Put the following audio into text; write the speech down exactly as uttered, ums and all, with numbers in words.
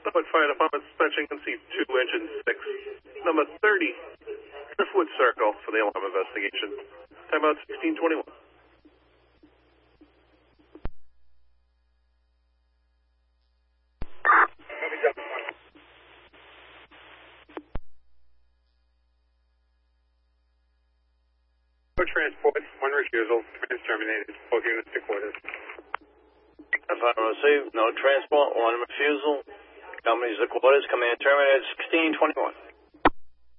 Norwood Fire Department dispatching in C two, engine six, number thirty, Driftwood Circle for the alarm investigation. Timeout sixteen twenty-one. Transport, one refusal, trans terminated, both units to quarters. If I receive, no transport, one refusal. Companies to quarters, command terminated, sixteen twenty-one.